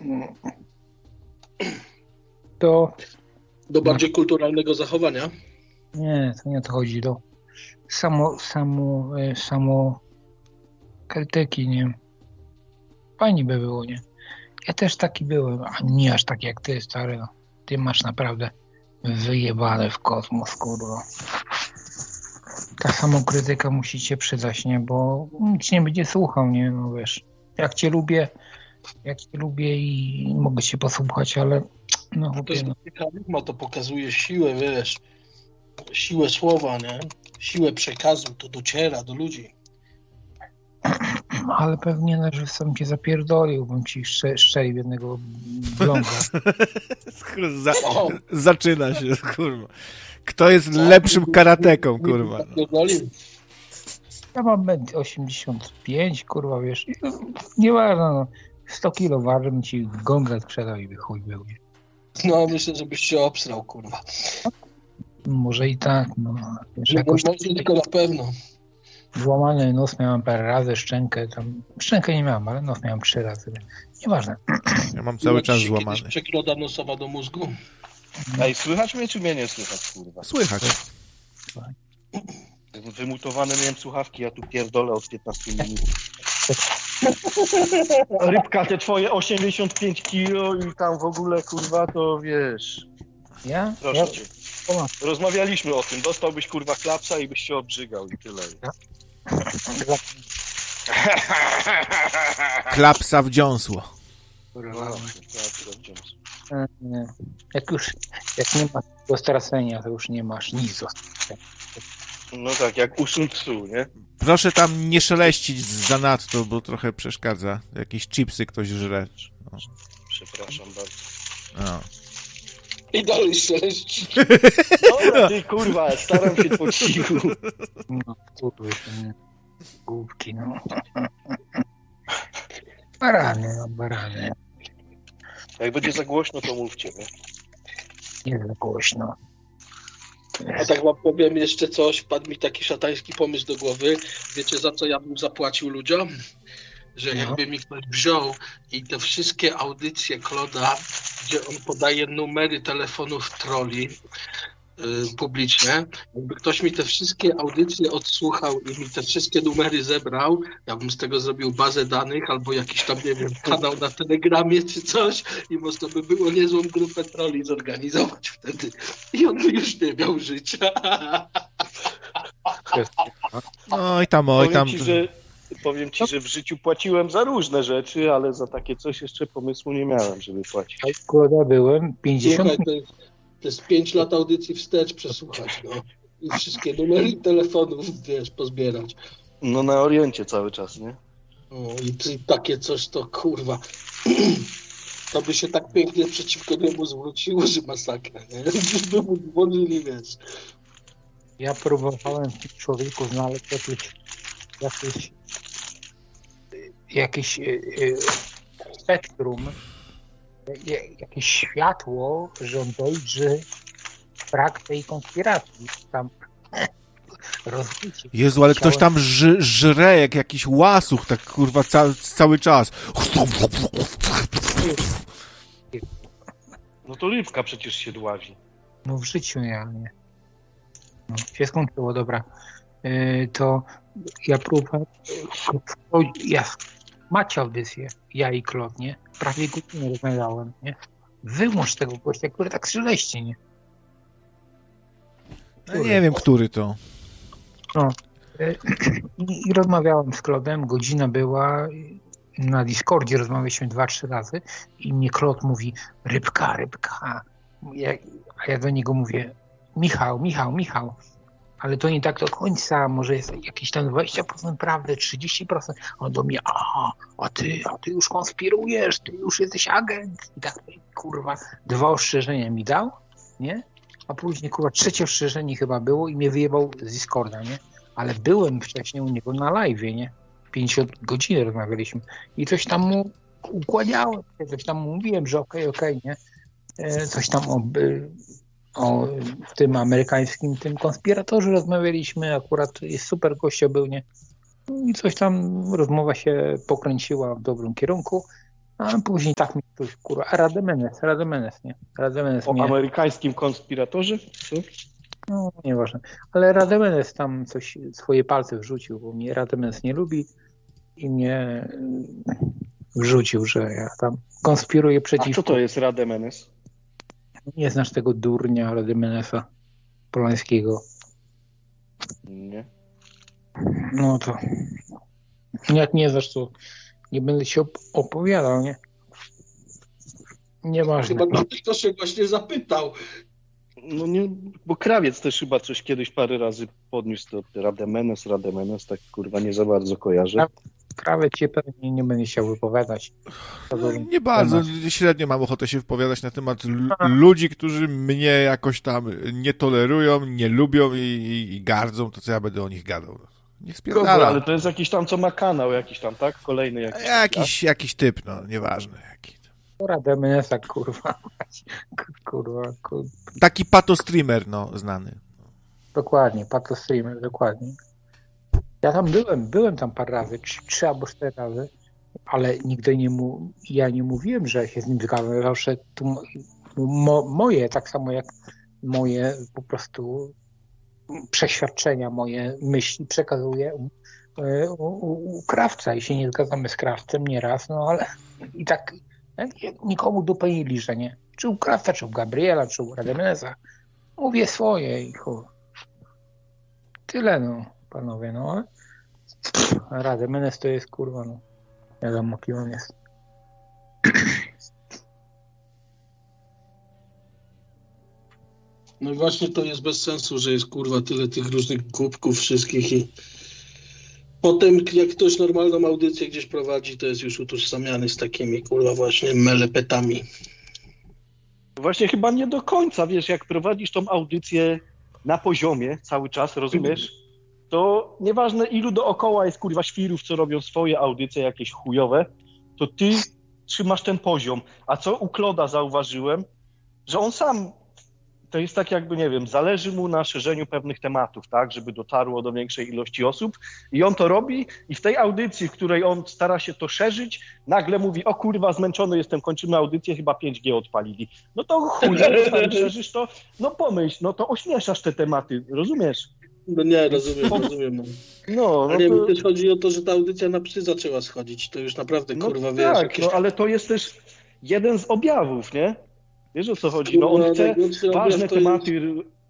To... Do bardziej kulturalnego zachowania? Nie, to nie o to chodzi. Do samo krytyki, nie? Fajnie by było, nie? Ja też taki byłem, a nie aż tak jak ty, stary. No. Ty masz naprawdę wyjebane w kosmos, kurwa. Ta samokrytyka musi cię przydać, nie? Bo nikt nie będzie słuchał, nie? No wiesz, jak cię lubię i mogę cię posłuchać, ale no To jest charyzma, to pokazuje siłę, wiesz, siłę słowa, nie? Siłę przekazu, to dociera do ludzi. Ale pewnie, że sam cię zapierdolił, bym ci strzelił jednego blonda. Zaczyna się, kurwa. Kto jest lepszym karateką, kurwa? Ja mam 85, kurwa, wiesz. Nieważne, no. 100 kilo waży, bym ci gąglet sprzedał i by chuj był, nie? No, myślę, żebyś się obsrał, kurwa. Może i tak, no. Wiesz, jakoś tylko na pewno. Złamany nos miałem parę razy, szczękę nie miałem, ale nos miałem 3 razy. Nieważne. Ja mam cały czas złamany. Przekroda nosowa do mózgu. Ej, słychać mnie, czy mnie nie słychać, kurwa? Słychać. Wymutowane miałem słuchawki, ja tu pierdolę od 15 minut. Rybka, te twoje 85 kilo i tam w ogóle, kurwa, to wiesz... Ja? Proszę cię. Rozmawialiśmy o tym. Dostałbyś, kurwa, klapsa i byś się obrzygał i tyle. Klapsa w dziąsło. Jak nie masz do stracenia, to już nie masz nic do stracenia. No tak, jak u Sun Tzu, nie? Proszę tam nie szeleścić zanadto, bo trochę przeszkadza. Jakieś chipsy ktoś żre. No. Przepraszam bardzo. No. I dalej szeleści. Dobra, ty kurwa, staram się po cichu. No, kurwa, głupki, no. Barany. Jak będzie za głośno, to mówcie, nie? Nie za głośno. A tak wam powiem jeszcze coś, wpadł mi taki szatański pomysł do głowy. Wiecie, za co ja bym zapłacił ludziom? Że jakby mi ktoś wziął i te wszystkie audycje Kloda, gdzie on podaje numery telefonów trolli publicznie, jakby ktoś mi te wszystkie audycje odsłuchał i mi te wszystkie numery zebrał, ja bym z tego zrobił bazę danych albo jakiś tam, nie wiem, kanał na Telegramie czy coś i można by było niezłą grupę trolli zorganizować wtedy. I on by już nie miał życia. Oj tam. Powiem ci, że w życiu płaciłem za różne rzeczy, ale za takie coś jeszcze pomysłu nie miałem, żeby płacić. Szkoda byłem 50. Słuchaj, to jest 5 lat audycji wstecz przesłuchać, no. I wszystkie numery telefonów, wiesz, pozbierać. No na Oriencie cały czas, nie? O, i takie coś to, kurwa, to by się tak pięknie przeciwko niemu zwróciło, że masakra, nie? By mu dzwonili, wiesz. Ja próbowałem w tym człowieku znaleźć jakieś spektrum, jakieś światło, że on dojrzy brak tej konspiracji. Tam rozbicie. Jezu, ale ktoś tam żre jak jakiś łasuch, tak kurwa cały czas. No to rybka przecież się dławi. No w życiu nie. No, się skończyło, dobra. To ja próbowałem. Macie audycję, ja i Klot, nie? Prawie godzinę rozmawiałem, nie? Wyłącz tego gościa, który tak szeleści, nie? Ja nie wiem, który to. No. I rozmawiałem z Klodem, godzina była, na Discordzie rozmawialiśmy 2-3 razy i mnie Klod mówi, rybka. A ja do niego mówię, Michał, ale to nie tak do końca, może jest jakieś tam 20% prawdy, 30%. On do mnie, a ty już konspirujesz, ty już jesteś agent. I tak, kurwa, 2 ostrzeżenia mi dał, nie? A później, kurwa, 3 ostrzeżenie chyba było i mnie wyjebał z Discorda, nie? Ale byłem wcześniej u niego na live'ie, nie? 50 godzin rozmawialiśmy i coś tam mu ukłaniałem, coś tam mu mówiłem, że okej, nie? Coś tam w tym amerykańskim tym konspiratorze rozmawialiśmy, akurat jest super gościa był, nie? I coś tam, rozmowa się pokręciła w dobrym kierunku A później tak mi ktoś, kurwa, Rademenes, nie? Rademenes O mnie, amerykańskim konspiratorze? Co? no nieważne, ale Rademenes tam coś, swoje palce wrzucił, bo mnie Rademenes nie lubi i mnie wrzucił, że ja tam konspiruję A przeciwko. co to jest Rademenes? Nie znasz tego durnia Rademenesa Polańskiego. Nie. No to jak nie znasz, to nie będę się opowiadał, nie? Nieważne. Chyba dlatego się właśnie zapytał. No nie, bo Krawiec też chyba coś kiedyś parę razy podniósł to Rademenes, tak kurwa nie za bardzo kojarzę. Krawę cię pewnie nie będę chciał wypowiadać. Nie bardzo, średnio mam ochotę się wypowiadać na temat ludzi, którzy mnie jakoś tam nie tolerują, nie lubią i gardzą, to co ja będę o nich gadał. Niech Dobra, spierdala. ale to jest jakiś tam, co ma kanał jakiś tam, tak? Kolejny jakiś. Jakiś typ, no, nieważne jaki. Rademenesa, kurwa. Kurwa. Taki pato-streamer, no, znany. Dokładnie, Pato Streamer, dokładnie. Ja tam byłem tam parę razy, 3 albo 4 razy, ale nigdy ja nie mówiłem, że się z nim zgadzam. Zawsze tu moje, tak samo jak moje po prostu przeświadczenia, moje myśli przekazuję u krawca i się nie zgadzamy z krawcem nieraz, no ale i tak nikomu dupę nie liczę, nie? Czy u krawca, czy u Gabriela, czy u Rademenesa. Mówię swoje i chuj. Tyle, no, panowie, no. Rademenes to jest, kurwa, no. Wiadomo, kim on jest. No i właśnie to jest bez sensu, że jest kurwa tyle tych różnych głupków wszystkich i potem jak ktoś normalną audycję gdzieś prowadzi, to jest już utożsamiany z takimi kurwa właśnie melepetami. Właśnie chyba nie do końca, wiesz, jak prowadzisz tą audycję na poziomie cały czas, rozumiesz? To nieważne ilu dookoła jest kurwa świrów, co robią swoje audycje jakieś chujowe, to ty trzymasz ten poziom. A co u Kloda zauważyłem, że on sam, to jest tak jakby, nie wiem, zależy mu na szerzeniu pewnych tematów, tak, żeby dotarło do większej ilości osób i on to robi i w tej audycji, w której on stara się to szerzyć, nagle mówi, o kurwa, zmęczony jestem, kończymy audycję, chyba 5G odpalili. No to chuj, szerzysz to, no pomyśl, no to ośmieszasz te tematy, rozumiesz? No nie, rozumiem. No, ale mi też chodzi o to, że ta audycja na psy zaczęła schodzić, to już naprawdę kurwa wiesz. Tak, jakieś... no ale to jest też jeden z objawów, nie? Wiesz o co chodzi? No on chce ważne tematy...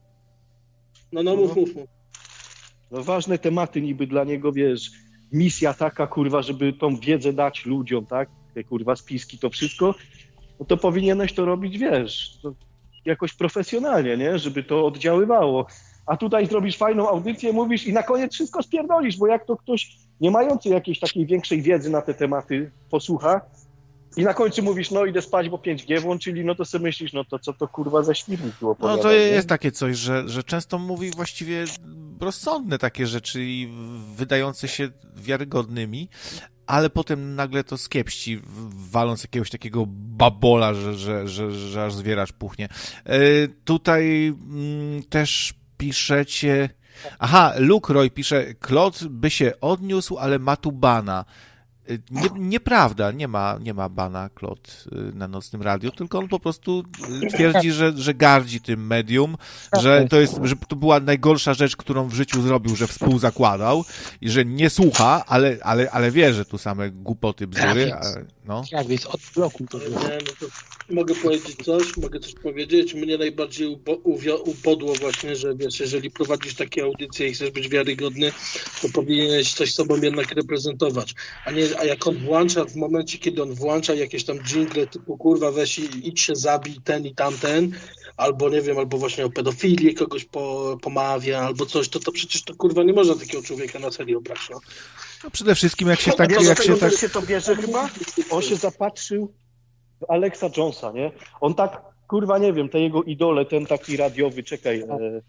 Mów. No ważne tematy niby dla niego, wiesz, misja taka, kurwa, żeby tą wiedzę dać ludziom, tak? Te kurwa spiski, to wszystko, no to powinieneś to robić, wiesz, jakoś profesjonalnie, nie? Żeby to oddziaływało. A tutaj zrobisz fajną audycję, mówisz i na koniec wszystko spierdolisz, bo jak to ktoś nie mający jakiejś takiej większej wiedzy na te tematy posłucha i na końcu mówisz, no idę spać, bo 5G włączyli, no to sobie myślisz, no to co to kurwa za świrnik tu opowiada. No to jest takie coś, że często mówi właściwie rozsądne takie rzeczy i wydające się wiarygodnymi, ale potem nagle to skiepści, waląc jakiegoś takiego babola, że aż zwieracz puchnie. Tutaj też piszecie... Aha, Luke Roy pisze, Klot by się odniósł, ale ma tu bana. Nieprawda, nie ma bana Klot na Nocnym Radiu, tylko on po prostu twierdzi, że gardzi tym medium, że to była najgorsza rzecz, którą w życiu zrobił, że współzakładał i że nie słucha, ale wie, że tu same głupoty, bzdury. No. Jak jest od bloku to było. Mogę coś powiedzieć. Mnie najbardziej upodło właśnie, że wiesz, jeżeli prowadzisz takie audycje i chcesz być wiarygodny, to powinieneś coś sobą jednak reprezentować. A jak on włącza, w momencie, kiedy on włącza jakieś tam dżingle typu kurwa weź idź się zabij ten i tamten, albo nie wiem, albo właśnie o pedofilię kogoś pomawia, albo coś, to przecież to kurwa nie można takiego człowieka na serio brać, no. No przede wszystkim jak się się to bierze chyba, on się zapatrzył w Alexa Jonesa, nie? On tak, kurwa, nie wiem, te jego idole, ten taki radiowy, czekaj...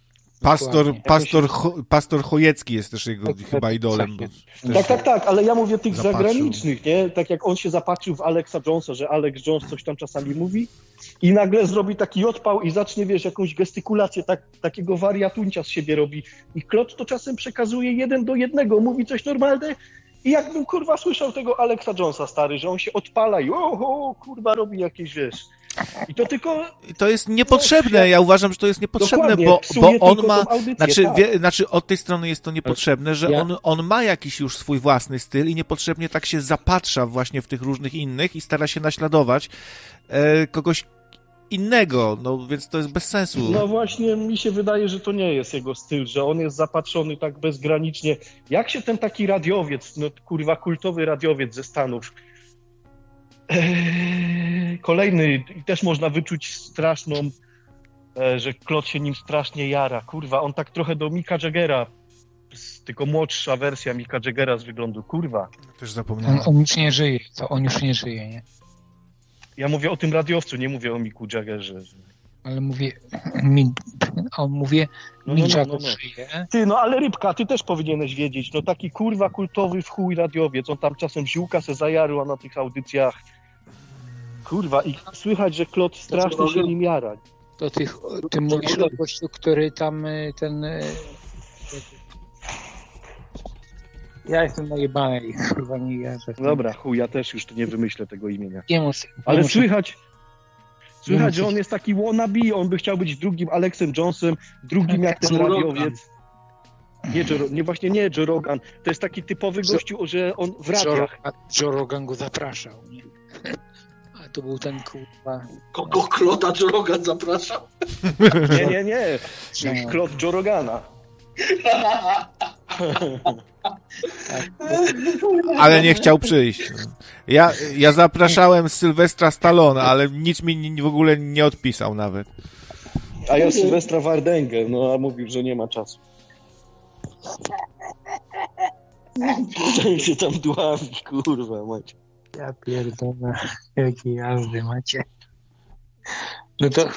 Pastor Chojecki jest też jego chyba idolem. Tak, ale ja mówię tych zagranicznych, nie? Tak jak on się zapatrzył w Alexa Jonesa, że Alex Jones coś tam czasami mówi i nagle zrobi taki odpał i zacznie, wiesz, jakąś gestykulację, takiego wariatuncia z siebie robi. I Klot to czasem przekazuje 1:1, mówi coś normalne I jakbym, kurwa, słyszał tego Alexa Jonesa, stary, że on się odpala i kurwa, robi jakieś, wiesz... I to tylko... To jest niepotrzebne, ja uważam, że to jest niepotrzebne, bo on ma... Znaczy, od tej strony jest to niepotrzebne, że on ma jakiś już swój własny styl i niepotrzebnie tak się zapatrza właśnie w tych różnych innych i stara się naśladować kogoś innego, no więc to jest bez sensu. No właśnie, mi się wydaje, że to nie jest jego styl, że on jest zapatrzony tak bezgranicznie. Jak się ten taki radiowiec, no kurwa, kultowy radiowiec ze Stanów, kolejny, i też można wyczuć straszną, że Claude się nim strasznie jara. Kurwa, on tak trochę do Micka Jaggera, tylko młodsza wersja Micka Jaggera z wyglądu, kurwa. Też zapomniałem. On już nie żyje, on już nie żyje, nie? Ja mówię o tym radiowcu, nie mówię o Micku Jaggerze. Ale mówię, Mick Jagger żyje. Ty, no ale Rybka, ty też powinieneś wiedzieć, no taki kurwa kultowy w chuj radiowiec, on tam czasem ziółka se zajarła na tych audycjach. Kurwa, i słychać, że Claude strasznie się nim jara. To ty mówisz o gościu, który tam Ja jestem najebany i kurwa nie jarzę. Dobra, chuj, ja też już tu nie wymyślę tego imienia. Ale słychać, że on jest taki wannabe, on by chciał być drugim Alexem Jonesem, drugim jak ten radiowiec. Nie Joe Rogan. To jest taki typowy gościu, że on w radiach. Joe Rogan go zapraszał, nie? A to był ten kurwa... Kogo Claude'a Joe Rogan zapraszał? Nie. Claude Joe Rogana. Ale nie chciał przyjść. Ja zapraszałem Sylwestra Stallone, ale nic mi w ogóle nie odpisał nawet. A ja Sylwestra Wardęgę, no a mówił, że nie ma czasu. się tam dławi, kurwa, macie. Ja pierdolę, jakie jazdy macie. No to...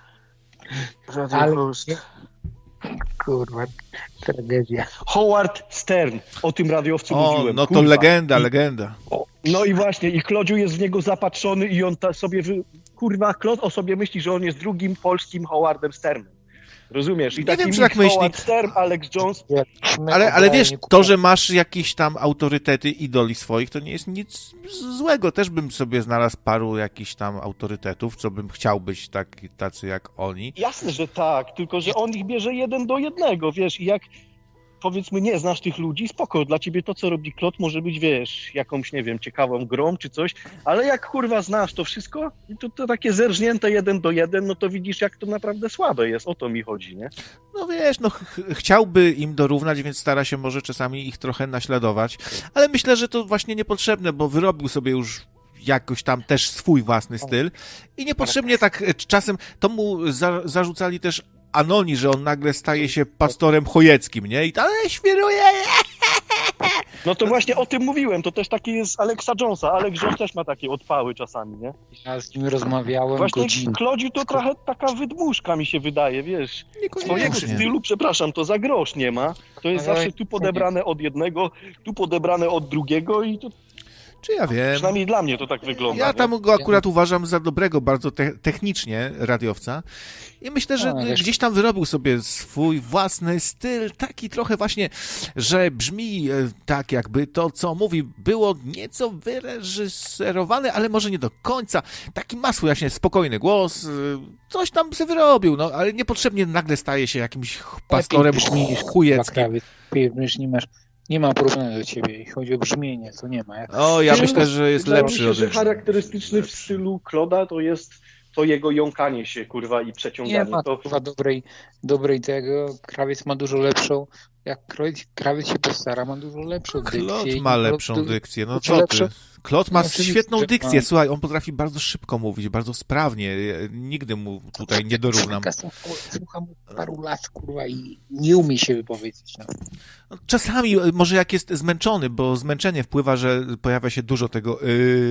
Ale... Kurwa, tragedia. Howard Stern, o tym radiowcu mówiłem. No to kurwa. legenda. No i właśnie, i Klodziu jest w niego zapatrzony i on sobie, kurwa, Klod o sobie myśli, że on jest drugim polskim Howardem Sternem. Rozumiesz? I nie wiem, czy tak Howard myśli. Stern, Alex Jones. Ale wiesz, to, że masz jakieś tam autorytety, idoli swoich, to nie jest nic złego. Też bym sobie znalazł paru jakichś tam autorytetów, co bym chciał być tacy jak oni. Jasne, że tak, tylko że on ich bierze 1:1, wiesz, i jak powiedzmy nie znasz tych ludzi, spoko, dla ciebie to, co robi Klot, może być, wiesz, jakąś, nie wiem, ciekawą grą czy coś, ale jak kurwa znasz to wszystko, to takie zerżnięte 1:1, no to widzisz, jak to naprawdę słabe jest, o to mi chodzi, nie? No wiesz, no chciałby im dorównać, więc stara się może czasami ich trochę naśladować, ale myślę, że to właśnie niepotrzebne, bo wyrobił sobie już jakoś tam też swój własny styl i niepotrzebnie tak czasem, to mu zarzucali też Anoni, że on nagle staje się pastorem chojeckim, nie? I tam świruje. No to właśnie o tym mówiłem, to też taki jest Alexa Jonesa. Alex Jones też ma takie odpały czasami, nie? Ja z nim rozmawiałem właśnie godzinę. Klodziu to trochę taka wydmuszka mi się wydaje, wiesz. Swojego stylu, przepraszam, to za grosz nie ma. To jest zawsze tu podebrane od jednego, tu podebrane od drugiego i to... Czy ja wiem. Przynajmniej dla mnie to tak wygląda. Ja tam go akurat uważam za dobrego, bardzo technicznie radiowca i myślę, że gdzieś tam wyrobił sobie swój własny styl, taki trochę właśnie, że brzmi tak jakby to, co mówi, było nieco wyreżyserowane, ale może nie do końca. Taki ma swój właśnie spokojny głos, coś tam sobie wyrobił, no ale niepotrzebnie nagle staje się jakimś pastorem chujeckim. Nie ma problemu do ciebie, jeśli chodzi o brzmienie, to nie ma. Ja myślę, że jest lepszy się, ode że mnie. charakterystyczny w stylu Kloda to jest to jego jąkanie się, kurwa, i przeciąganie. Nie ma kurwa dobrej tego. Krawiec ma dużo lepszą. Jak krawiec się postara, ma dużo lepszą dykcję. Klot ma lepszą dykcję, no co ty? Klot ma świetną dykcję, słuchaj, on potrafi bardzo szybko mówić, bardzo sprawnie. Nigdy mu tutaj nie dorównam. Słucham paru lat, kurwa, i nie umie się wypowiedzieć. No. Czasami, może jak jest zmęczony, bo zmęczenie wpływa, że pojawia się dużo tego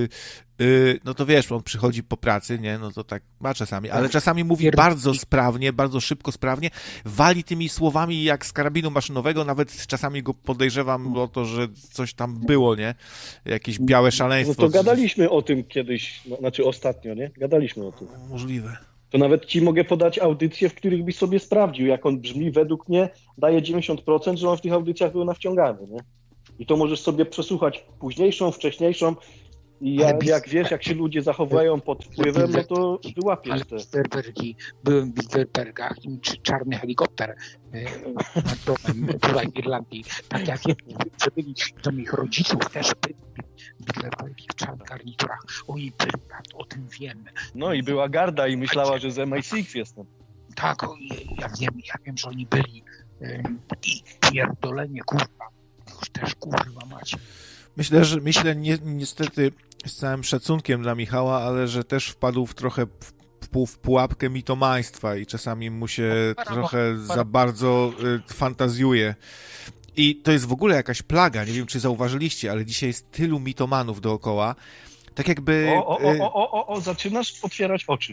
no to wiesz, on przychodzi po pracy, nie, no to tak ma czasami, ale czasami mówi bardzo sprawnie, bardzo szybko, sprawnie, wali tymi słowami jak z karabinu maszynowego, nawet czasami go podejrzewam o to, że coś tam było, nie, jakieś białe szaleństwo. No to gadaliśmy o tym kiedyś, znaczy ostatnio, nie, gadaliśmy o tym. Możliwe. To nawet ci mogę podać audycje, w których byś sobie sprawdził, jak on brzmi, według mnie daje 90%, że on w tych audycjach był nawciągany, nie? I to możesz sobie przesłuchać późniejszą, wcześniejszą i jak wiesz, jak się ludzie zachowują pod wpływem, no to wyłapiesz te. Byłem w Bilderbergach i czarny helikopter nad domem tutaj w Irlandii. Tak jak że byli do moich rodziców też byli Bilderbergi w czarnych garniturach. Oj, o tym wiem. No i była garda i myślała, że z MI6 jestem. Tak, ja wiem, że oni byli i pierdolenie, kurwa. Już też kurwa macie. Myślę niestety z całym szacunkiem dla Michała, ale że też wpadł w pułapkę mitomaństwa i czasami mu się trochę za bardzo fantazjuje. I to jest w ogóle jakaś plaga, nie wiem czy zauważyliście, ale dzisiaj jest tylu mitomanów dookoła, tak jakby... Zaczynasz otwierać oczy.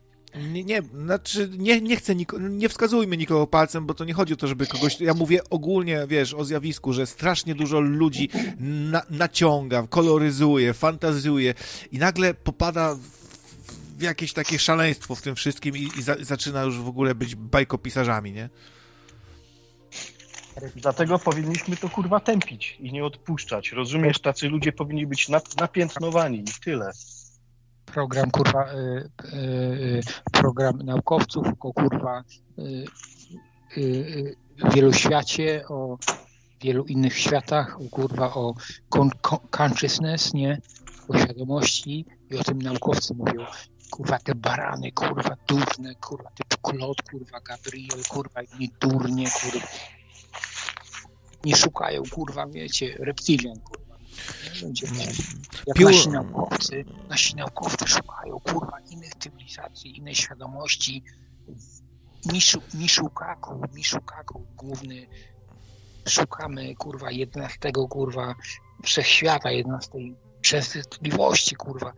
Nie chcę nie wskazujmy nikogo palcem, bo to nie chodzi o to, żeby kogoś... Ja mówię ogólnie, wiesz, o zjawisku, że strasznie dużo ludzi naciąga, koloryzuje, fantazjuje i nagle popada w jakieś takie szaleństwo w tym wszystkim i zaczyna już w ogóle być bajkopisarzami, nie? Dlatego powinniśmy to kurwa tępić i nie odpuszczać. Rozumiesz, tacy ludzie powinni być napiętnowani i tyle. Program kurwa, program naukowców o kurwa wieloświacie, o wielu innych światach, o kurwa o consciousness, nie? O świadomości i o tym naukowcy mówią. Kurwa te barany, kurwa durne, kurwa typu Claude, kurwa Gabriel, kurwa inni durnie, kurwa. Nie szukają, kurwa, wiecie, reptilian, kurwa. Jak nasi naukowcy szukają, kurwa, innych cywilizacji, innej świadomości. Miszukaku, główny, szukamy, kurwa, 11, kurwa, wszechświata, 11 częstotliwości, kurwa.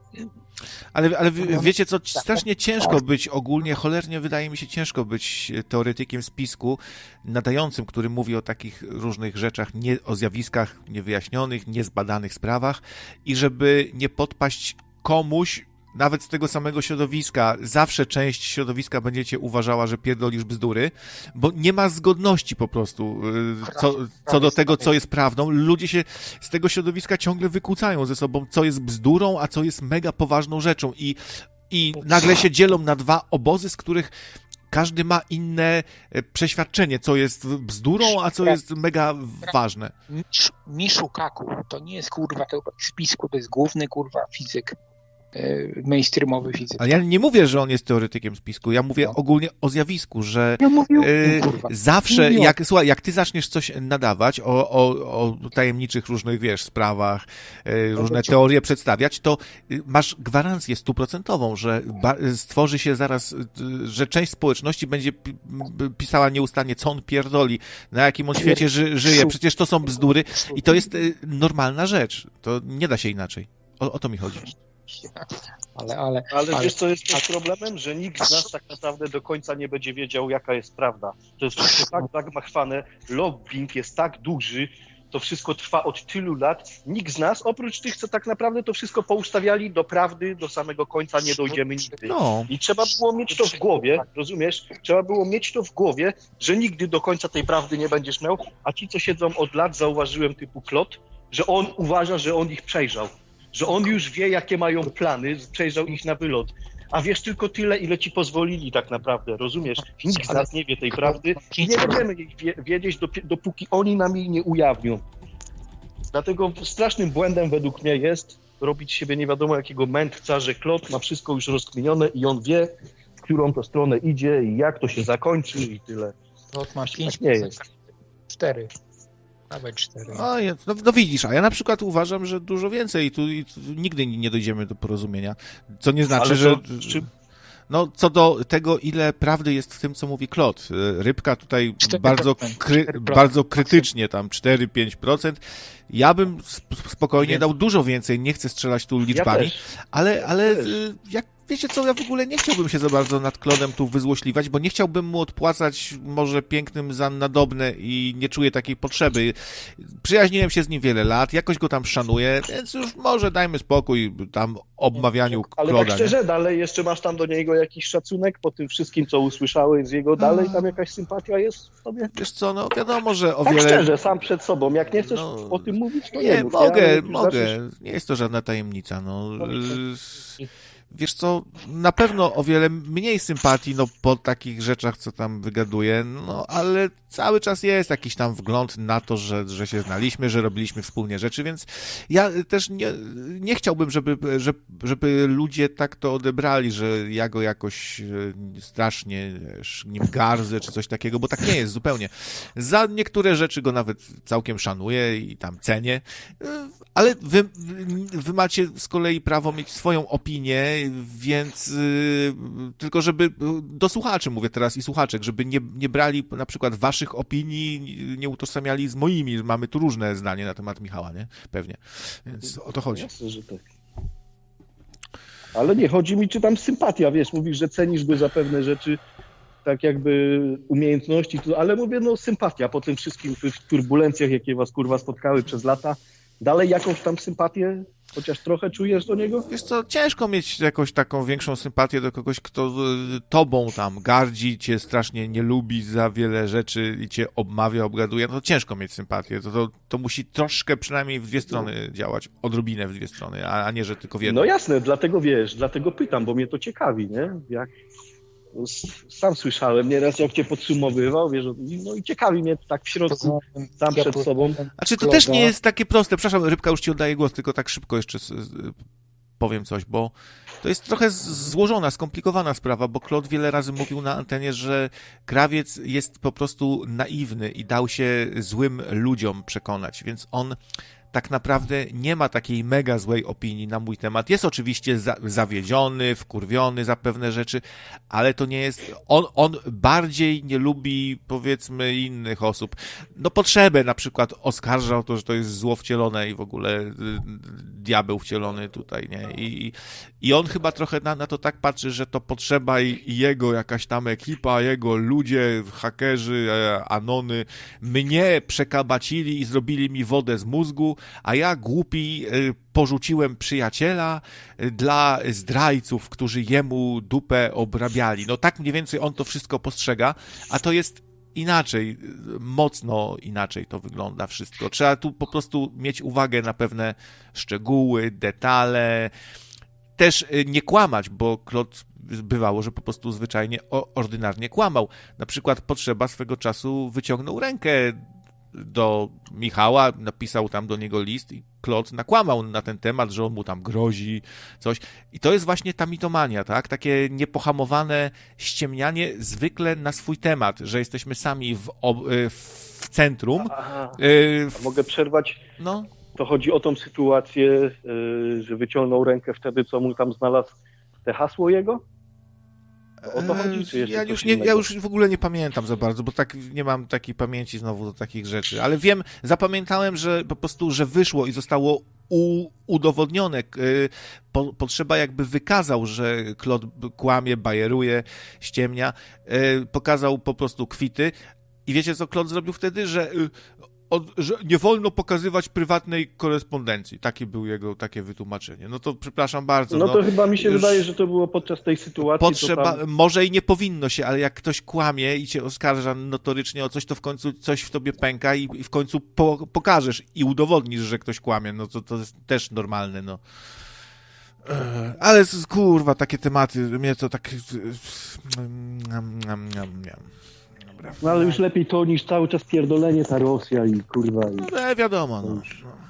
Ale wiecie co, strasznie ciężko być ogólnie, cholernie wydaje mi się ciężko być teoretykiem spisku nadającym, który mówi o takich różnych rzeczach, o zjawiskach niewyjaśnionych, niezbadanych sprawach i żeby nie podpaść komuś, nawet z tego samego środowiska, zawsze część środowiska będziecie uważała, że pierdolisz bzdury, bo nie ma zgodności po prostu co do tego, co jest prawdą. Ludzie się z tego środowiska ciągle wykłócają ze sobą, co jest bzdurą, a co jest mega poważną rzeczą i nagle się dzielą na dwa obozy, z których każdy ma inne przeświadczenie, co jest bzdurą, a co jest mega ważne. Miszukaku, to nie jest kurwa to spisku, to jest główny kurwa fizyk. Mainstreamowy fizyk. Ale ja nie mówię, że on jest teoretykiem spisku, ja mówię ogólnie o zjawisku, że zawsze, jak ty zaczniesz coś nadawać o tajemniczych różnych, wiesz, sprawach, różne teorie przedstawiać, to masz gwarancję 100%, że stworzy się zaraz, że część społeczności będzie pisała nieustannie, co on pierdoli, na jakim on świecie żyje, przecież to są bzdury i to jest normalna rzecz, to nie da się inaczej. O to mi chodzi. Ale wiesz, co jest też problemem? Że nikt z nas tak naprawdę do końca nie będzie wiedział, jaka jest prawda. To jest wszystko tak zagmachwane, lobbying jest tak duży, to wszystko trwa od tylu lat. Nikt z nas, oprócz tych, co tak naprawdę to wszystko poustawiali do prawdy, do samego końca nie dojdziemy nigdy. No. I trzeba było mieć to w głowie, rozumiesz? Trzeba było mieć to w głowie, że nigdy do końca tej prawdy nie będziesz miał, a ci, co siedzą od lat, zauważyłem typu Claude, że on uważa, że on ich przejrzał. Że on już wie, jakie mają plany, przejrzał ich na wylot. A wiesz tylko tyle, ile ci pozwolili tak naprawdę, rozumiesz? Nikt z nas nie wie tej prawdy i nie będziemy jej wiedzieć, dopóki oni nam jej nie ujawnią. Dlatego strasznym błędem według mnie jest robić siebie nie wiadomo jakiego mędrca, że Claude ma wszystko już rozkminione i on wie, w którą to stronę idzie i jak to się zakończy i tyle. Claude ma 5%, tak nie jest. 4. Nawet 4. No widzisz, a ja na przykład uważam, że dużo więcej i tu nigdy nie dojdziemy do porozumienia. Co nie znaczy, że... No, co do tego, ile prawdy jest w tym, co mówi Claude. Rybka tutaj bardzo krytycznie, tam 4-5%. Ja bym spokojnie dał dużo więcej, nie chcę strzelać tu liczbami, ale jak wiecie co, ja w ogóle nie chciałbym się za bardzo nad Klodem tu wyzłośliwać, bo nie chciałbym mu odpłacać może pięknym za nadobne i nie czuję takiej potrzeby. Przyjaźniłem się z nim wiele lat, jakoś go tam szanuję, więc już może dajmy spokój tam obmawianiu Kloda. Ale tak szczerze, dalej jeszcze masz tam do niego jakiś szacunek po tym wszystkim, co usłyszałeś z jego, dalej tam jakaś sympatia jest w tobie? Wiesz co, no wiadomo, że o tak wiele... szczerze, sam przed sobą, jak nie chcesz o tym mówić, to nie mów. Mogę. Nie jest to żadna tajemnica, no. Wiesz co, na pewno o wiele mniej sympatii, no, po takich rzeczach, co tam wygaduję, no, ale cały czas jest jakiś tam wgląd na to, że się znaliśmy, że robiliśmy wspólnie rzeczy, więc ja też nie chciałbym, żeby ludzie tak to odebrali, że ja go jakoś strasznie nim gardzę, czy coś takiego, bo tak nie jest zupełnie. Za niektóre rzeczy go nawet całkiem szanuję i tam cenię, ale wy macie z kolei prawo mieć swoją opinię, więc tylko żeby do słuchaczy mówię teraz i słuchaczek, żeby nie brali na przykład waszych opinii, nie utożsamiali z moimi. Mamy tu różne zdanie na temat Michała, nie? Pewnie. Więc o to chodzi. Jasne, że tak. Ale nie, chodzi mi, czy tam sympatia, wiesz, mówisz, że cenisz go za pewne rzeczy, tak jakby umiejętności, ale mówię, no sympatia po tym wszystkim turbulencjach, jakie was kurwa spotkały przez lata, dalej jakąś tam sympatię, chociaż trochę czujesz do niego? Wiesz co, ciężko mieć jakąś taką większą sympatię do kogoś, kto tobą tam gardzi, cię strasznie nie lubi za wiele rzeczy i cię obmawia, obgaduje, no to ciężko mieć sympatię. To musi troszkę przynajmniej w dwie strony działać, odrobinę w dwie strony, a nie, że tylko w jedną. No jasne, dlatego pytam, bo mnie to ciekawi, nie? Sam słyszałem nieraz, jak cię podsumowywał, wiesz, no i ciekawi mnie tak w środku, sam przed sobą. A czy to też nie jest takie proste? Przepraszam, Rybka, już ci oddaję głos, tylko tak szybko jeszcze powiem coś, bo to jest trochę złożona, skomplikowana sprawa, bo Klod wiele razy mówił na antenie, że Krawiec jest po prostu naiwny i dał się złym ludziom przekonać, więc on tak naprawdę nie ma takiej mega złej opinii na mój temat. Jest oczywiście zawiedziony, wkurwiony za pewne rzeczy, ale to nie jest... On bardziej nie lubi, powiedzmy, innych osób. No Potrzebę na przykład oskarżał to, że to jest zło wcielone i w ogóle diabeł wcielony tutaj, nie? I on chyba trochę na to tak patrzy, że to Potrzeba i jego jakaś tam ekipa, jego ludzie, hakerzy, anony, mnie przekabacili i zrobili mi wodę z mózgu, a ja głupi porzuciłem przyjaciela dla zdrajców, którzy jemu dupę obrabiali. No tak mniej więcej on to wszystko postrzega, a to jest inaczej, mocno inaczej to wygląda wszystko. Trzeba tu po prostu mieć uwagę na pewne szczegóły, detale, też nie kłamać, bo Klod bywało, że po prostu zwyczajnie ordynarnie kłamał. Na przykład Potrzeba swego czasu wyciągnął rękę do Michała, napisał tam do niego list i Klod nakłamał na ten temat, że on mu tam grozi, coś. I to jest właśnie ta mitomania, tak? Takie niepohamowane ściemnianie zwykle na swój temat, że jesteśmy sami w centrum. Mogę przerwać? No. To chodzi o tą sytuację, że wyciągnął rękę wtedy, co mu tam znalazł te hasło jego? O to chodzi, czy ja już w ogóle nie pamiętam za bardzo, bo tak nie mam takiej pamięci znowu do takich rzeczy, ale zapamiętałem, że po prostu, że wyszło i zostało udowodnione. Potrzeba jakby wykazał, że Klod kłamie, bajeruje, ściemnia, pokazał po prostu kwity i wiecie, co Klod zrobił wtedy? Że nie wolno pokazywać prywatnej korespondencji. Takie wytłumaczenie. No to przepraszam bardzo. No to chyba mi się wydaje, że to było podczas tej sytuacji. Potrzeba, może i nie powinno się, ale jak ktoś kłamie i cię oskarża notorycznie o coś, to w końcu coś w tobie pęka i w końcu pokażesz i udowodnisz, że ktoś kłamie. No to jest też normalne, no. Ale kurwa, takie tematy, mnie to tak... No ale już lepiej to niż cały czas pierdolenie ta Rosja i kurwa. No wiadomo, no.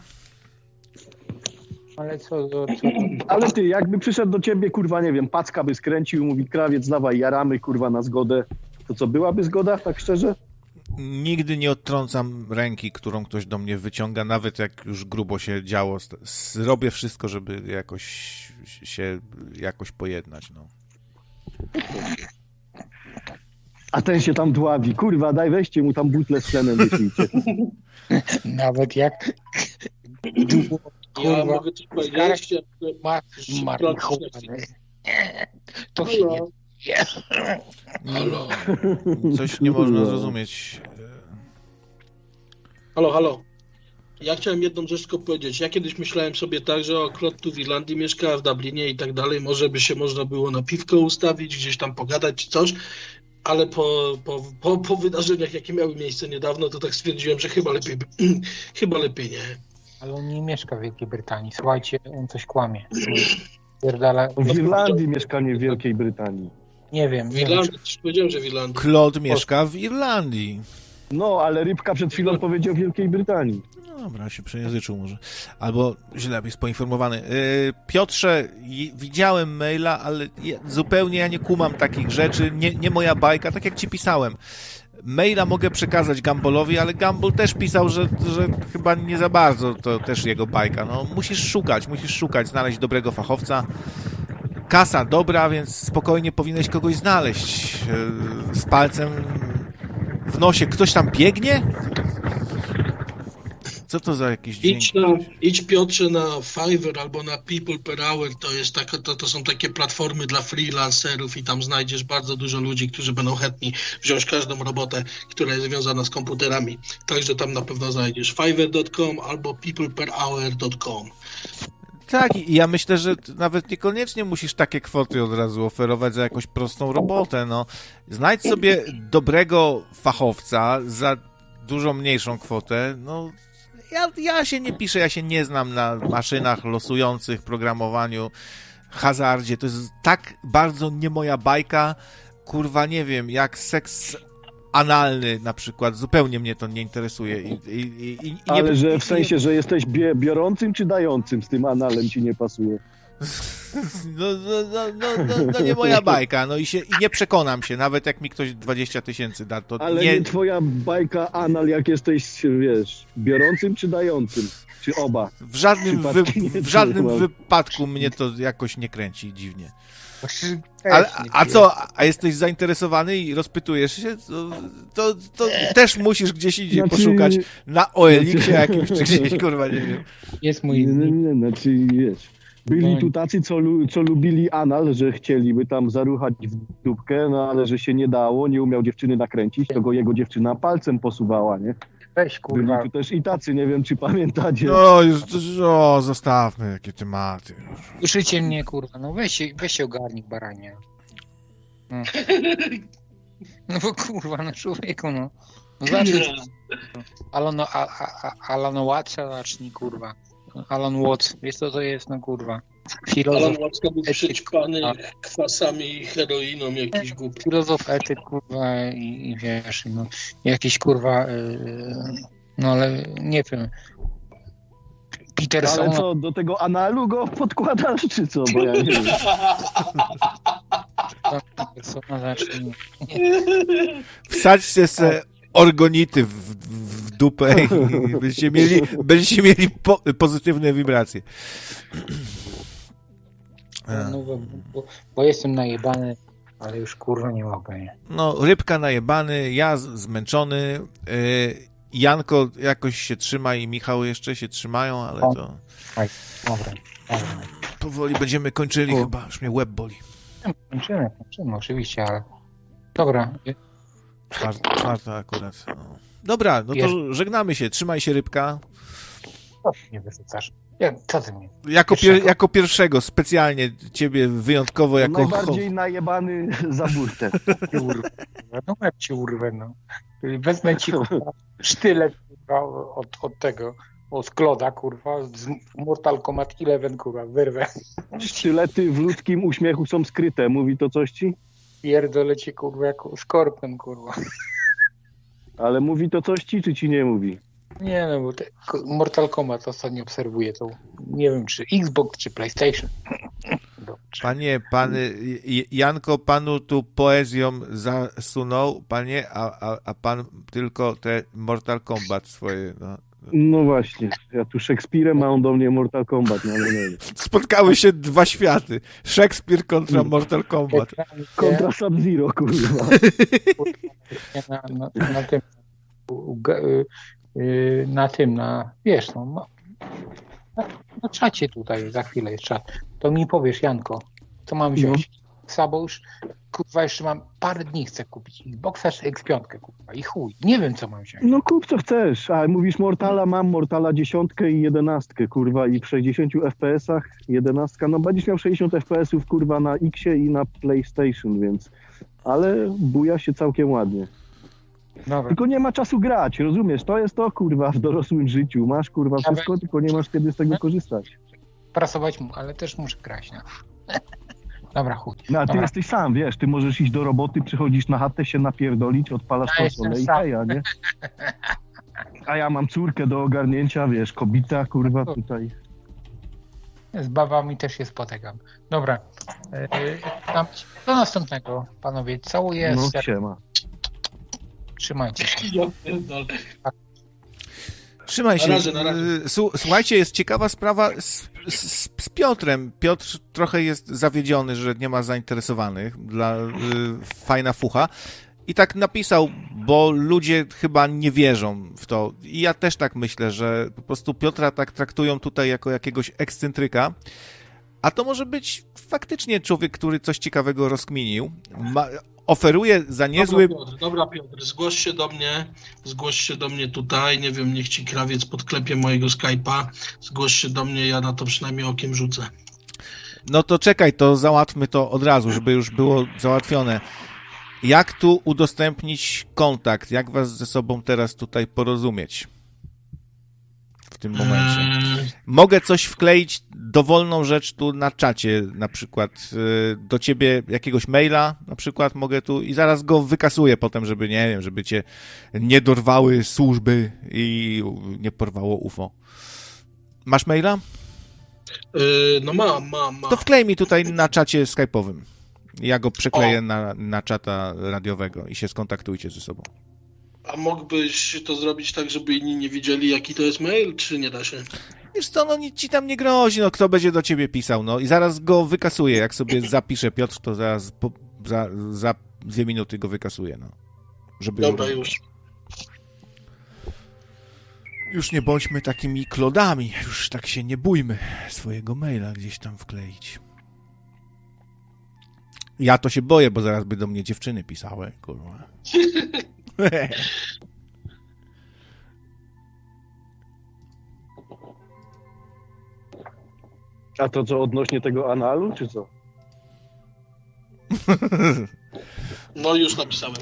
Ale Ale ty, jakby przyszedł do ciebie, kurwa, nie wiem, Packa by skręcił, mówi Krawiec, dawaj, jaramy, kurwa, na zgodę. To co, byłaby zgoda, tak szczerze? Nigdy nie odtrącam ręki, którą ktoś do mnie wyciąga, nawet jak już grubo się działo. Zrobię wszystko, żeby jakoś pojednać, no. A ten się tam dławi. Kurwa, daj weźcie mu tam butlę z tlenem wyślijcie. Nawet jak... Ja mogę coś powiedzieć. To się nie... Halo. Coś nie można zrozumieć. Halo. Ja chciałem jedną rzecz tylko powiedzieć. Ja kiedyś myślałem sobie tak, że Claude tu w Irlandii mieszka, w Dublinie i tak dalej. Może by się można było na piwko ustawić, gdzieś tam pogadać czy coś. Ale po wydarzeniach, jakie miały miejsce niedawno, to tak stwierdziłem, że chyba lepiej nie. Ale on nie mieszka w Wielkiej Brytanii. Słuchajcie, on coś kłamie. W Irlandii mieszkanie w Wielkiej Brytanii. Nie wiem. W Irlandii, powiedziałem, że w Irlandii. Claude mieszka w Irlandii. No, ale Rybka przed chwilą powiedział w Wielkiej Brytanii. No dobra, się przejęzyczył może. Albo źle jest poinformowany. Piotrze, widziałem maila, ale zupełnie ja nie kumam takich rzeczy. Nie moja bajka, tak jak ci pisałem. Maila mogę przekazać Gumbalowi, ale Gumball też pisał, że chyba nie za bardzo to też jego bajka. No, musisz szukać, znaleźć dobrego fachowca. Kasa dobra, więc spokojnie powinieneś kogoś znaleźć. Z palcem w nosie. Ktoś tam biegnie? Co to za jakiś dźwięk? Idź Piotrze na Fiverr albo na People Per Hour, to są takie platformy dla freelancerów i tam znajdziesz bardzo dużo ludzi, którzy będą chętni wziąć każdą robotę, która jest związana z komputerami. Także tam na pewno znajdziesz fiverr.com albo peopleperhour.com. Tak, i ja myślę, że nawet niekoniecznie musisz takie kwoty od razu oferować za jakąś prostą robotę. No. Znajdź sobie dobrego fachowca za dużo mniejszą kwotę. No, ja się nie piszę, ja się nie znam na maszynach losujących, programowaniu, hazardzie. To jest tak bardzo nie moja bajka. Kurwa, nie wiem, jak seks analny na przykład. Zupełnie mnie to nie interesuje. Ale że w sensie, że jesteś biorącym czy dającym z tym analem ci nie pasuje? No nie moja bajka. No i nie przekonam się, nawet jak mi ktoś 20 000 da. To ale nie twoja bajka anal, jak jesteś, wiesz, biorącym czy dającym? Czy oba? W żadnym wypadku mnie to jakoś nie kręci dziwnie. A co? A jesteś zainteresowany i rozpytujesz się? To też musisz gdzieś indziej poszukać na OLX-ie jakimś, czy gdzieś, kurwa, nie wiem. Jest mój... Nie, wiesz. Byli tu tacy, co lubili anal, że chcieliby tam zaruchać w dupkę, no ale że się nie dało, nie umiał dziewczyny nakręcić, to go jego dziewczyna palcem posuwała, nie? Weź, kurwa. Byli tu też i tacy, nie wiem, czy pamiętacie. No, już, zostawmy jakie tematy. Słyszycie mnie, kurwa, no weź się ogarnij, baranie. No bo kurwa, no człowieku, no. Zacznij. Alan Watts zacznij, kurwa. Alan Watts, wiesz co to jest, no kurwa. Alan Watts to był przećpany kwasami i heroiną jakiś głupi. Filozof etyk, kurwa, i wiesz, no, jakiś kurwa, no ale nie wiem. Peterson. Ale co, do tego analu go podkładasz, czy co? Bo ja nie wiem. Wsadźcie se orgonity w dupę i będziecie mieli pozytywne wibracje. No, bo jestem najebany, ale już kurwa nie mogę. Nie? No, Rybka najebany, ja zmęczony, Janko jakoś się trzyma i Michał jeszcze się trzymają, ale to... Dobra. Powoli będziemy kończyli chyba, już mnie łeb boli. Kończymy, oczywiście, ale... Dobra. Czwarta akurat. No. Dobra, no to żegnamy się. Trzymaj się, Rybka. Co ty mnie wyrzucasz? Co ty mnie? Jako pierwszego, specjalnie ciebie wyjątkowo jako... Najbardziej najebany za burtę. No łeb ci urwę, no. Wezmę ci sztylet od tego, od Kloda, kurwa, z Mortal Kombat 11, kurwa, wyrwę. Sztylety w ludzkim uśmiechu są skryte. Mówi to coś ci? Pierdolę cię, kurwa, jako skorpion, kurwa. Ale mówi to coś ci, czy ci nie mówi? Nie, no bo Mortal Kombat ostatnio obserwuję to. Nie wiem, czy Xbox, czy PlayStation. Panie, Janko panu tu poezją zasunął, panie, a pan tylko te Mortal Kombat swoje, no. No właśnie, ja tu Szekspirem, a on do mnie Mortal Kombat. No. Spotkały się dwa światy. Szekspir kontra Mortal Kombat. Kontra Sub-Zero, kurwa. Wiesz, no, na czacie tutaj, za chwilę jest czat. To mi powiesz, Janko, Co mam wziąć? Słabo już, kurwa, jeszcze mam parę dni, chcę kupić Xboxa czy X5, kurwa, i chuj. Nie wiem, co mam wziąć. No kup co chcesz, a mówisz Mortala, mam Mortala 10 i 11, kurwa, i w 60 FPS-ach 11, no będziesz miał 60 FPS-ów, kurwa, na Xie i na PlayStation, więc, ale buja się całkiem ładnie. Dobra. Tylko nie ma czasu grać, rozumiesz? To jest to, kurwa, w dorosłym życiu. Masz, kurwa, wszystko, tylko nie masz kiedy z tego korzystać. Prasować mu, ale też muszę grać, no. Dobra, chuj. No, a ty Dobra. jesteś sam, wiesz, ty możesz iść do roboty, przychodzisz na chatę, się napierdolić, odpalasz Ja konsolę jestem i sam. heja, nie? A ja mam córkę do ogarnięcia, wiesz, kobita, kurwa, tutaj. Z babami też się spotykam. Dobra. Do następnego, panowie. Całuję. No, siema. Trzymajcie się. Ja pierdolę. Trzymaj się. Na razie. Słuchajcie, jest ciekawa sprawa z Piotrem. Piotr trochę jest zawiedziony, że nie ma zainteresowanych. Fajna fucha. I tak napisał, bo ludzie chyba nie wierzą w to. I ja też tak myślę, że po prostu Piotra tak traktują tutaj jako jakiegoś ekscentryka. A to może być faktycznie człowiek, który coś ciekawego rozkminił. Oferuje za niezły... Dobra Piotr, zgłoś się do mnie tutaj, nie wiem, niech ci krawiec podklepie mojego Skype'a, zgłoś się do mnie, ja na to przynajmniej okiem rzucę. No to czekaj, to załatwmy to od razu, żeby już było załatwione. Jak tu udostępnić kontakt? Jak was ze sobą teraz tutaj porozumieć? W tym momencie. Mogę coś wkleić, dowolną rzecz tu na czacie, na przykład do ciebie jakiegoś maila, na przykład mogę tu i zaraz go wykasuję potem, żeby, nie wiem, żeby cię nie dorwały służby i nie porwało UFO. Masz maila? No mam. To wklej mi tutaj na czacie skype'owym. Ja go przekleję na czata radiowego i się skontaktujcie ze sobą. A mógłbyś to zrobić tak, żeby inni nie wiedzieli, jaki to jest mail, czy nie da się? Wiesz co, no nic ci tam nie grozi, no kto będzie do ciebie pisał, no i zaraz go wykasuję, jak sobie zapisze Piotr, to zaraz za 2 minuty go wykasuję, no. Żeby Dobra, już. Już nie bądźmy takimi klodami, już tak się nie bójmy swojego maila gdzieś tam wkleić. Ja to się boję, bo zaraz by do mnie dziewczyny pisały, kurwa. A to co, odnośnie tego analu, czy co? No już napisałem.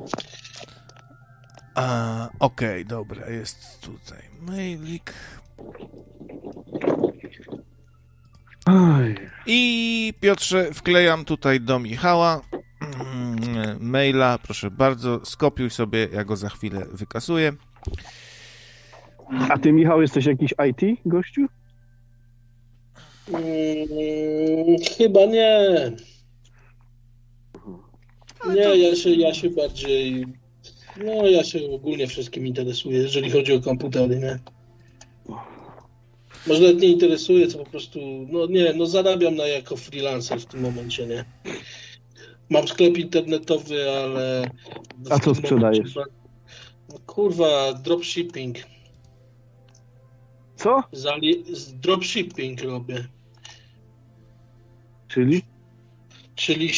Okej, dobra, jest tutaj mailik. I Piotrze, wklejam tutaj do Michała maila, proszę bardzo, skopiuj sobie, ja go za chwilę wykasuję. A ty, Michał, jesteś jakiś IT gościu? Chyba nie. Nie, ja się bardziej... No, ja się ogólnie wszystkim interesuję, jeżeli chodzi o komputery, nie? Może nawet nie interesuje, co po prostu... zarabiam jako freelancer w tym momencie, nie? Mam sklep internetowy, ale... A co sprzedajesz? Kurwa, dropshipping. Co? Dropshipping robię. Czyli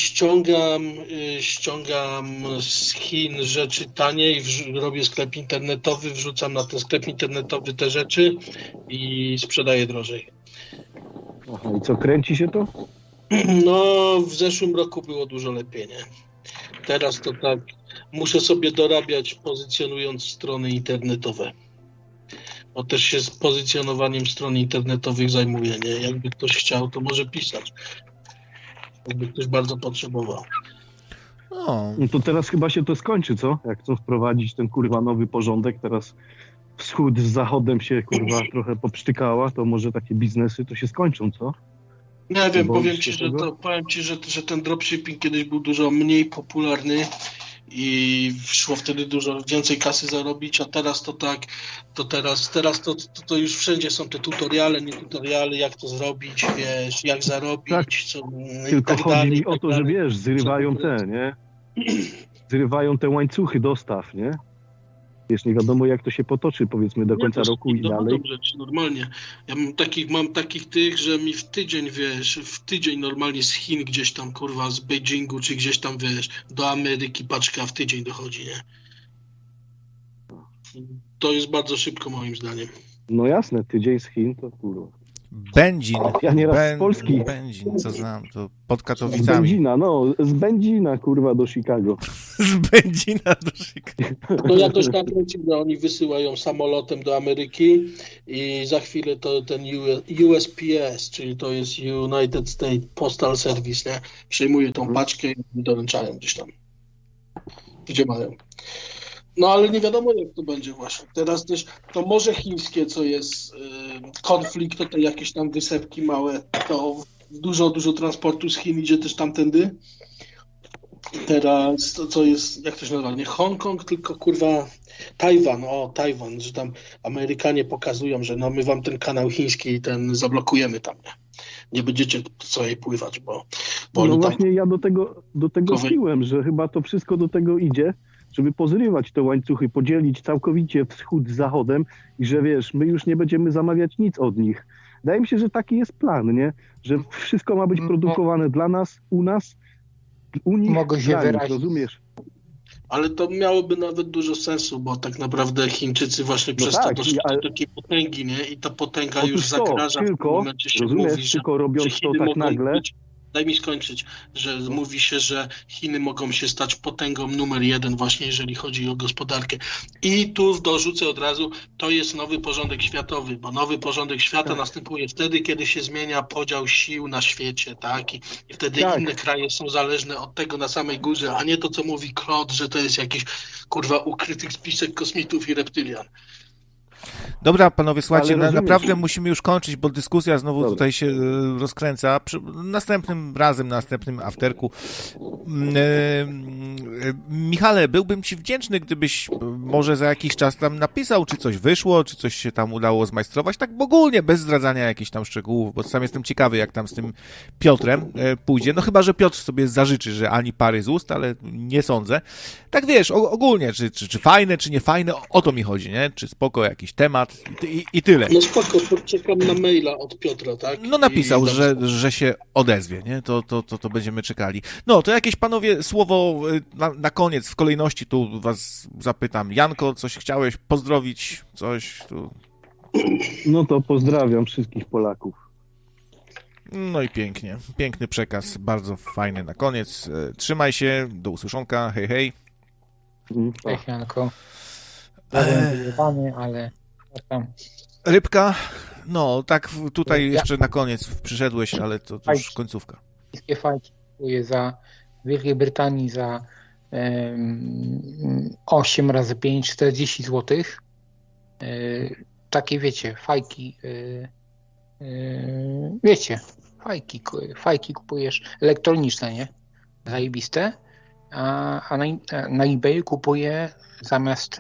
ściągam z Chin rzeczy taniej, robię sklep internetowy, wrzucam na ten sklep internetowy te rzeczy i sprzedaję drożej. Aha, i co, kręci się to? No, w zeszłym roku było dużo lepiej, nie? Teraz to tak, muszę sobie dorabiać, pozycjonując strony internetowe. Bo też się z pozycjonowaniem stron internetowych zajmuję, nie? Jakby ktoś chciał, to może pisać. Jakby ktoś bardzo potrzebował. No to teraz chyba się to skończy, co? Jak chcą wprowadzić ten kurwa nowy porządek, teraz wschód z zachodem się kurwa trochę popsztykała, to może takie biznesy to się skończą, co? Nie wiem, powiem ci, że ten dropshipping kiedyś był dużo mniej popularny i szło wtedy dużo więcej kasy zarobić, a teraz to tak, to już wszędzie są te tutoriale, nie tutoriale, jak to zrobić, wiesz, jak zarobić, tak. Tylko tak chodzi dalej, mi o to, że wiesz, zrywają te, nie? Zrywają te łańcuchy dostaw, nie? Wiesz, nie wiadomo jak to się potoczy, powiedzmy, do końca roku i dalej. Rzeczy, normalnie. Ja mam takich tych, że mi w tydzień normalnie z Chin gdzieś tam, kurwa, z Beijingu, czy gdzieś tam, wiesz, do Ameryki paczka w tydzień dochodzi, nie? To jest bardzo szybko moim zdaniem. No jasne, tydzień z Chin to kurwa. Będzin. Ja nieraz z Polski. Będzin, co znam, to pod Z Katowicami. Będzina, z Będzina, kurwa, do Chicago. Z Będzina do Chicago. No ja też tak lecim, że oni wysyłają samolotem do Ameryki i za chwilę to ten USPS, czyli to jest United States Postal Service, nie? Przejmuje tą paczkę i doręczają gdzieś tam, gdzie mają. No ale nie wiadomo jak to będzie właśnie. Teraz też to Morze Chińskie, co jest konflikt, to te jakieś tam wysepki małe, to dużo transportu z Chin idzie też tamtędy. Teraz to co jest, jak to się nazywa, nie Hongkong, tylko kurwa Tajwan, że tam Amerykanie pokazują, że no my wam ten kanał chiński ten zablokujemy tam, nie będziecie sobie pływać, bo no właśnie tam... ja do tego szliłem, że chyba to wszystko do tego idzie, żeby pozrywać te łańcuchy, podzielić całkowicie wschód z zachodem i że wiesz, my już nie będziemy zamawiać nic od nich. Wydaje mi się, że taki jest plan, nie? Że wszystko ma być produkowane dla nas, u nich, mogę się wyrazić, rozumiesz? Ale to miałoby nawet dużo sensu, bo tak naprawdę Chińczycy właśnie przez to doszli do takiej potęgi, nie? I ta potęga już zagraża w tym momencie się mówi, że robiąc Chiny to tak nagle... Daj mi skończyć, że mówi się, że Chiny mogą się stać potęgą numer 1 właśnie, jeżeli chodzi o gospodarkę. I tu dorzucę od razu, to jest nowy porządek światowy, bo nowy porządek świata następuje wtedy, kiedy się zmienia podział sił na świecie, tak? I wtedy inne kraje są zależne od tego na samej górze, a nie to, co mówi Claude, że to jest jakiś, kurwa, ukryty spisek kosmitów i reptylian. Dobra, panowie, słuchajcie, naprawdę musimy już kończyć, bo dyskusja znowu tutaj się rozkręca. Następnym razem, na następnym afterku. Michale, byłbym ci wdzięczny, gdybyś może za jakiś czas tam napisał, czy coś wyszło, czy coś się tam udało zmajstrować, tak ogólnie, bez zdradzania jakichś tam szczegółów, bo sam jestem ciekawy, jak tam z tym Piotrem pójdzie. No chyba, że Piotr sobie zażyczy, że ani pary z ust, ale nie sądzę. Tak wiesz, ogólnie, czy fajne, czy nie fajne, o to mi chodzi, nie? Czy spoko jakiś temat i tyle. No spoko, czekam na maila od Piotra, tak? No napisał, że się odezwie, nie? To będziemy czekali. No, to jakieś, panowie, słowo na koniec, w kolejności tu was zapytam. Janko, coś chciałeś pozdrowić? Coś tu... No to pozdrawiam wszystkich Polaków. No i pięknie. Piękny przekaz, bardzo fajny na koniec. Trzymaj się, do usłyszonka, hej, hej. Cześć, Janko. Ale... Rybka, no tak tutaj jeszcze na koniec przyszedłeś, ale to już końcówka. Wszystkie fajki kupuję za Wielkiej Brytanii za 8 razy 5, 40 zł. Takie wiecie, fajki, wiecie, fajki kupujesz elektroniczne, nie? Zajebiste. A na eBayu kupuję zamiast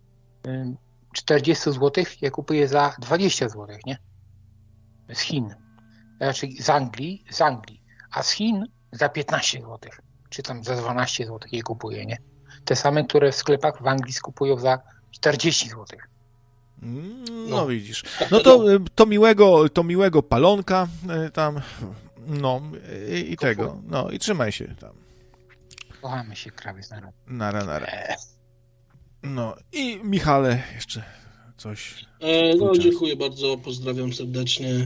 40 zł, ja kupuję za 20 zł, nie? Z Chin. Raczej z Anglii, a z Chin za 15 zł, czy tam za 12 zł je kupuję, nie? Te same, które w sklepach w Anglii skupują za 40 zł. No widzisz. No to miłego palonka tam, no i tego, no i trzymaj się tam. Kochamy się, krawiec, nara. Nara. No i Michale, jeszcze coś. No dziękuję bardzo, pozdrawiam serdecznie.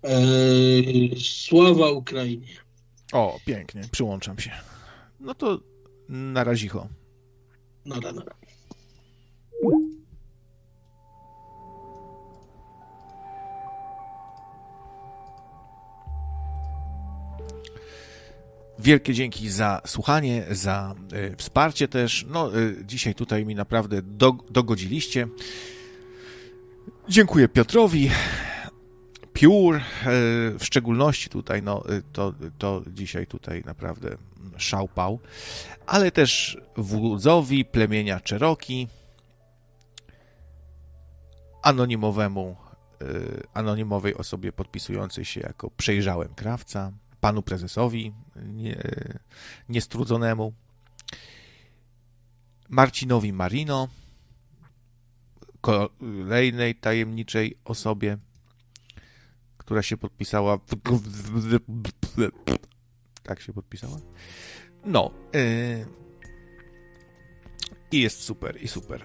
Sława Ukrainie. O, pięknie, przyłączam się. No to na razicho. Nara. Wielkie dzięki za słuchanie, za wsparcie też. No, dzisiaj tutaj mi naprawdę dogodziliście. Dziękuję Piotrowi, Piór, w szczególności tutaj, no, to dzisiaj tutaj naprawdę szałpał, ale też wódzowi plemienia Cherokee, anonimowej osobie podpisującej się jako Przejrzałem Krawca, panu prezesowi niestrudzonemu, Marcinowi Marino, kolejnej tajemniczej osobie, która się podpisała. Tak się podpisała? No. I jest super, i super.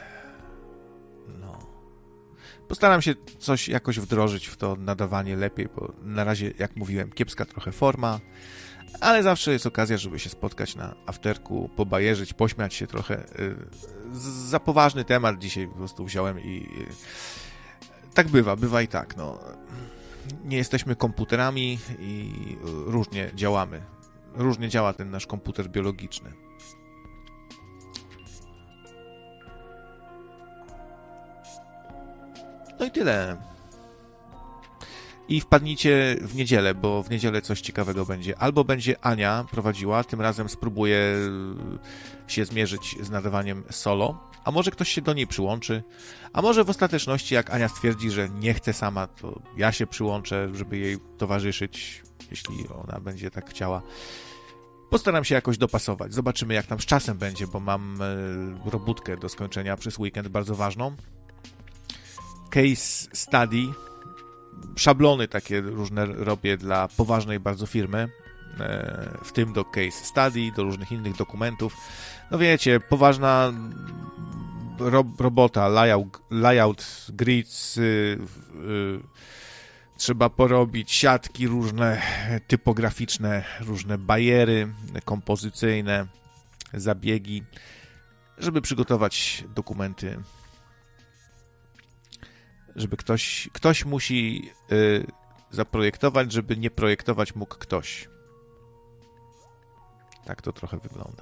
No. Postaram się coś jakoś wdrożyć w to nadawanie lepiej, bo na razie, jak mówiłem, kiepska trochę forma, ale zawsze jest okazja, żeby się spotkać na afterku, pobajerzyć, pośmiać się trochę. Za poważny temat dzisiaj po prostu wziąłem i tak bywa i tak, no. Nie jesteśmy komputerami i różnie działamy. Różnie działa ten nasz komputer biologiczny. No i tyle. I wpadnijcie w niedzielę, bo w niedzielę coś ciekawego będzie. Albo będzie Ania prowadziła, tym razem spróbuję się zmierzyć z nadawaniem solo, a może ktoś się do niej przyłączy, a może w ostateczności, jak Ania stwierdzi, że nie chce sama, to ja się przyłączę, żeby jej towarzyszyć, jeśli ona będzie tak chciała. Postaram się jakoś dopasować. Zobaczymy, jak tam z czasem będzie, bo mam robótkę do skończenia przez weekend bardzo ważną. Case study, szablony takie różne robię dla poważnej bardzo firmy, w tym do case study, do różnych innych dokumentów. No wiecie, poważna robota, layout grids, trzeba porobić siatki różne, typograficzne, różne bariery kompozycyjne, zabiegi, żeby przygotować dokumenty, żeby ktoś musi zaprojektować, żeby nie projektować mógł ktoś. Tak to trochę wygląda.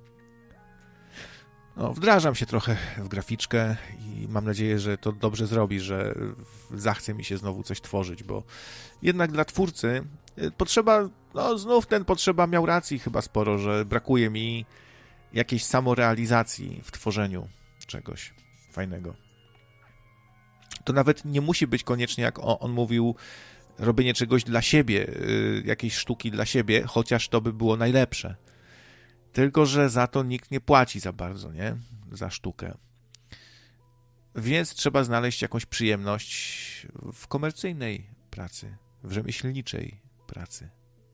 No, wdrażam się trochę w graficzkę i mam nadzieję, że to dobrze zrobi, że zachce mi się znowu coś tworzyć, bo jednak dla twórcy potrzeba, no znów ten potrzeba miał racji chyba sporo, że brakuje mi jakiejś samorealizacji w tworzeniu czegoś fajnego. To nawet nie musi być koniecznie, jak on mówił, robienie czegoś dla siebie, jakiejś sztuki dla siebie, chociaż to by było najlepsze. Tylko że za to nikt nie płaci za bardzo, nie? Za sztukę. Więc trzeba znaleźć jakąś przyjemność w komercyjnej pracy, w rzemieślniczej pracy.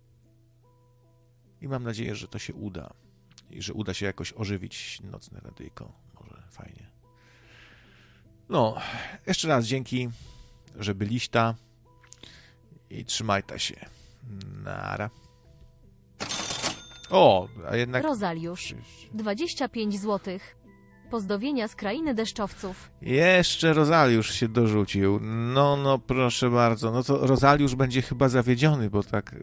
I mam nadzieję, że to się uda. I że uda się jakoś ożywić nocne radyjko. Może fajnie. No, jeszcze raz dzięki, że byliście i trzymajcie się. Nara. O, a jednak... Rozaliusz, 25 zł. Pozdrowienia z krainy deszczowców. Jeszcze Rozaliusz się dorzucił. No, proszę bardzo. No to Rozaliusz będzie chyba zawiedziony, bo tak...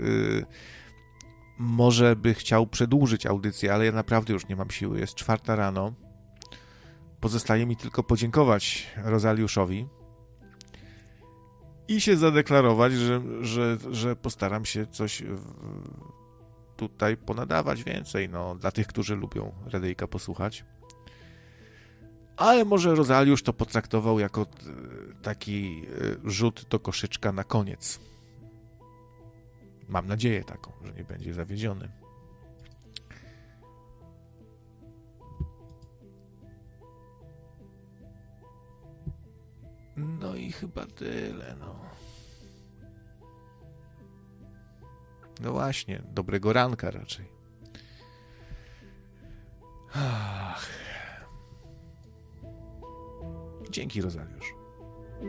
może by chciał przedłużyć audycję, ale ja naprawdę już nie mam siły. Jest 4 rano. Pozostaje mi tylko podziękować Rozaliuszowi i się zadeklarować, że postaram się coś tutaj ponadawać więcej, no, dla tych, którzy lubią radyjka posłuchać. Ale może Rozaliusz to potraktował jako taki rzut do koszyczka na koniec. Mam nadzieję taką, że nie będzie zawiedziony. No i chyba tyle, no. No właśnie, dobrego ranka raczej. Ach. Dzięki, Rozaliusz.